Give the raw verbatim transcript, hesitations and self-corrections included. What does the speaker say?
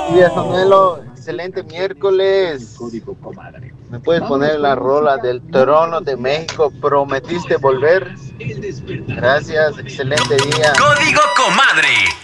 Días, Manuelo, excelente miércoles. ¿Me puedes poner la rola del Trono de México? ¿Prometiste volver? Gracias, excelente día. Código Comadre.